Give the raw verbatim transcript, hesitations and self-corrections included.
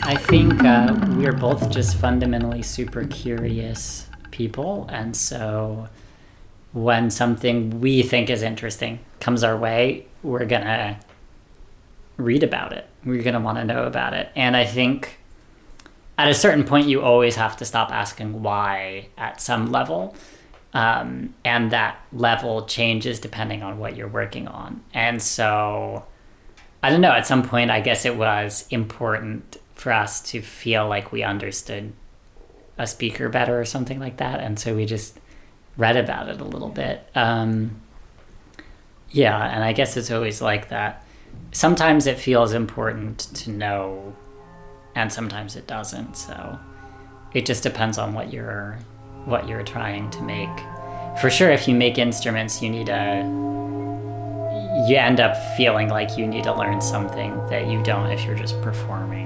I think uh, we're both just fundamentally super curious people, and so when something we think is interesting comes our way, we're gonna read about it. We're gonna want to know about it. And I think at a certain point, you always have to stop asking why at some level. Um, and that level changes depending on what you're working on. And so, I don't know, at some point, I guess it was important for us to feel like we understood a speaker better or something like that. And so we just read about it a little bit. Um, yeah, and I guess it's always like that. Sometimes it feels important to know, and sometimes it doesn't. So it just depends on what you're what you're trying to make. For sure, if you make instruments, you need a you end up feeling like you need to learn something that you don't if you're just performing.